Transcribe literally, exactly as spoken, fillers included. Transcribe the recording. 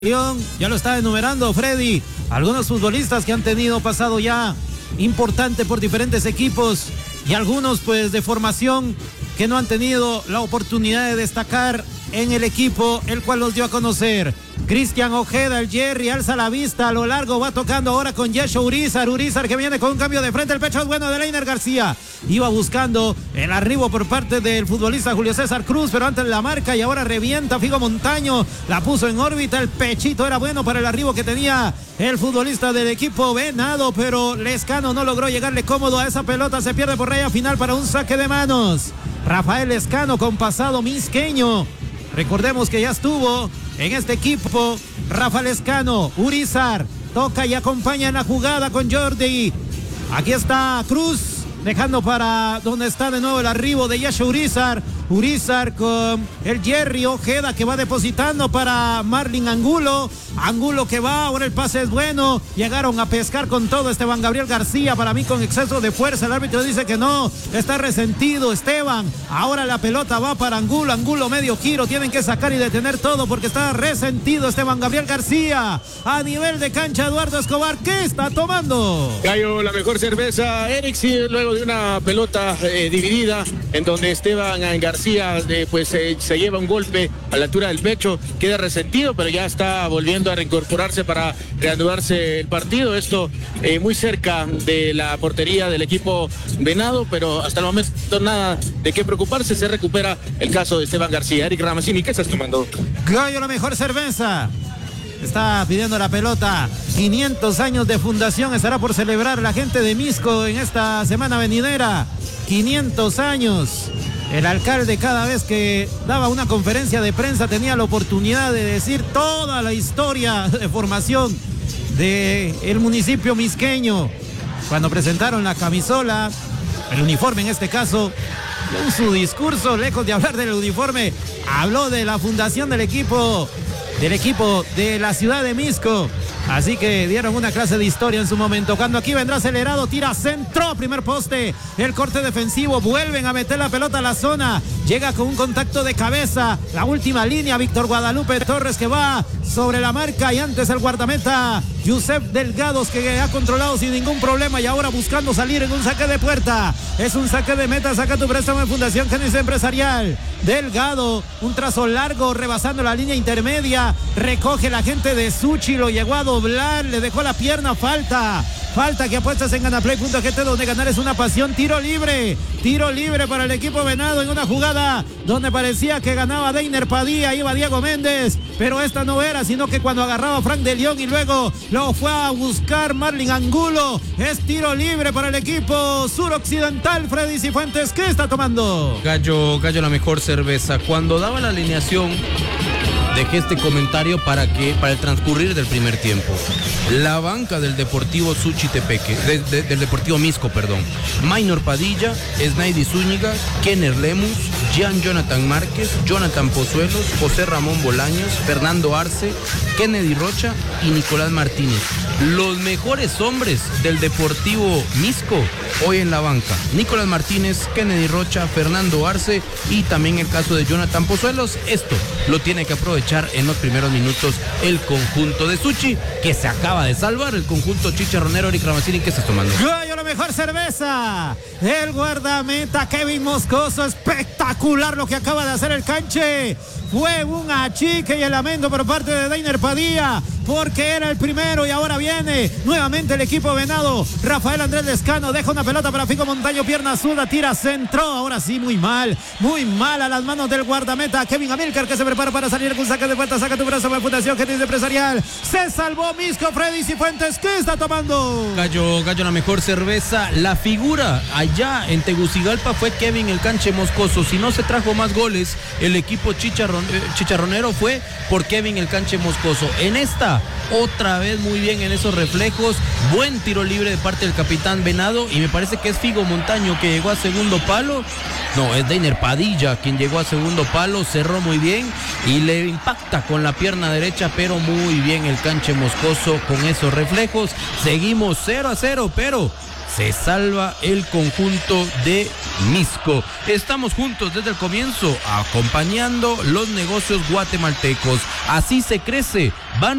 Ya lo está enumerando Freddy, algunos futbolistas que han tenido pasado ya importante por diferentes equipos y algunos pues de formación que no han tenido la oportunidad de destacar en el equipo, el cual los dio a conocer. Cristian Ojeda, el Jerry, alza la vista, a lo largo va tocando ahora con Yesho Urizar, Urizar que viene con un cambio de frente, el pecho es bueno de Leiner García, iba buscando el arribo por parte del futbolista Julio César Cruz, pero antes la marca y ahora revienta Figo Montaño, la puso en órbita, el pechito era bueno para el arribo que tenía el futbolista del equipo Venado, pero Lescano no logró llegarle cómodo a esa pelota, se pierde por raya final para un saque de manos. Rafael Lescano con pasado misqueño, recordemos que ya estuvo en este equipo Rafael Lescano. Urizar toca y acompaña en la jugada con Jordi. Aquí está Cruz dejando para donde está de nuevo el arribo de Yesho Urizar. Urizar con el Jerry Ojeda que va depositando para Marlin Angulo. Angulo que va, ahora el pase es bueno. Llegaron a pescar con todo Esteban Gabriel García, para mí con exceso de fuerza. El árbitro dice que no, está resentido Esteban. Ahora la pelota va para Angulo. Angulo medio giro, tienen que sacar y detener todo porque está resentido Esteban Gabriel García. A nivel de cancha, Eduardo Escobar, ¿qué está tomando? Gallo, la mejor cerveza Ericsson, luego de una pelota eh, dividida en donde Esteban García Eh, pues eh, se lleva un golpe a la altura del pecho, queda resentido, pero ya está volviendo a reincorporarse para reanudarse el partido. Esto eh, muy cerca de la portería del equipo Venado, pero hasta el momento nada de qué preocuparse. Se recupera el caso de Esteban García. Eric Ramazzini, ¿qué estás tomando? Gallo, la mejor cerveza. Está pidiendo la pelota. quinientos años de fundación estará por celebrar la gente de Misco en esta semana venidera. quinientos años. El alcalde cada vez que daba una conferencia de prensa tenía la oportunidad de decir toda la historia de formación del municipio misqueño. Cuando presentaron la camisola, el uniforme en este caso, en su discurso, lejos de hablar del uniforme, habló de la fundación del equipo, del equipo de la ciudad de Misco. Así que dieron una clase de historia en su momento. Cuando aquí vendrá acelerado, tira centro, primer poste, el corte defensivo, vuelven a meter la pelota a la zona, llega con un contacto de cabeza, la última línea, Víctor Guadalupe Torres que va sobre la marca y antes el guardameta Yusef Delgados que ha controlado sin ningún problema y ahora buscando salir en un saque de puerta. Es un saque de meta, saca tu préstamo en Fundación Genesis Empresarial. Delgado, un trazo largo rebasando la línea intermedia, recoge la gente de Suchi, lo llegó a doblar, le dejó la pierna, falta. Falta que apuestas en ganaplay punto g t, donde ganar es una pasión. Tiro libre, tiro libre para el equipo Venado en una jugada donde parecía que ganaba Deiner Padilla, iba Diego Méndez, pero esta no era, sino que cuando agarraba Frank de León y luego lo fue a buscar Marlin Angulo. Es tiro libre para el equipo suroccidental. Freddy Cifuentes, ¿qué está tomando? Gallo, Gallo, la mejor cerveza. Cuando daba la alineación, dejé este comentario para que para el transcurrir del primer tiempo. La banca del Deportivo Suchitepeque, de, de, del Deportivo Misco, perdón. Maynor Padilla, Snaidy Zúñiga, Kenner Lemus, Jean Jonathan Márquez, Jonathan Pozuelos, José Ramón Bolaños, Fernando Arce, Kennedy Rocha y Nicolás Martínez. Los mejores hombres del Deportivo Misco hoy en la banca. Nicolás Martínez, Kennedy Rocha, Fernando Arce y también el caso de Jonathan Pozuelos. Esto lo tiene que aprovechar en los primeros minutos el conjunto de Suchi, que se acaba de salvar, el conjunto chicharronero. Eric Ramazzini, ¿qué estás tomando? Gallo, la mejor cerveza. El guardameta Kevin Moscoso, espectacular lo que acaba de hacer el canche. Fue un achique y el lamento por parte de Deiner Padilla, porque era el primero y ahora viene nuevamente el equipo Venado. Rafael Andrés Lescano deja una pelota para Figo Montaño, pierna zurda, tira centro, ahora sí muy mal, muy mal a las manos del guardameta Kevin Amilcar, que se prepara para salir con saque de puerta, saca tu brazo para Fundación Genesis Empresarial. Se salvó Misco. Freddy Cifuentes, ¿qué está tomando? Gallo, Gallo, la mejor cerveza. La figura allá en Tegucigalpa fue Kevin el Canche Moscoso. Si no se trajo más goles el equipo chicharron, eh, chicharronero fue por Kevin el Canche Moscoso. En esta, otra vez muy bien en esos reflejos, buen tiro libre de parte del capitán Venado y me parece que es Figo Montaño que llegó a segundo palo. No, es Deiner Padilla quien llegó a segundo palo, cerró muy bien y le impacta con la pierna derecha, pero muy bien el Canche Moscoso con esos reflejos. Seguimos cero a cero, pero Se salva el conjunto de Misco. Estamos juntos desde el comienzo acompañando los negocios guatemaltecos. Así se crece. Van